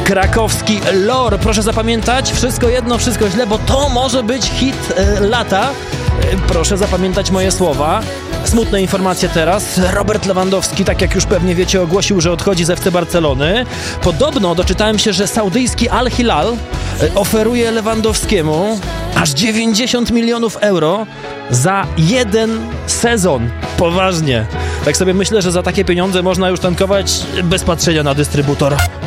Krakowski Lor. Proszę zapamiętać, wszystko jedno, wszystko źle, bo to może być hit lata. Proszę zapamiętać moje słowa. Smutne informacje teraz. Robert Lewandowski, tak jak już pewnie wiecie, ogłosił, że odchodzi z FC Barcelony. Podobno doczytałem się, że saudyjski Al Hilal oferuje Lewandowskiemu aż 90 milionów euro za jeden sezon. Poważnie. Tak sobie myślę, że za takie pieniądze można już tankować bez patrzenia na dystrybutor.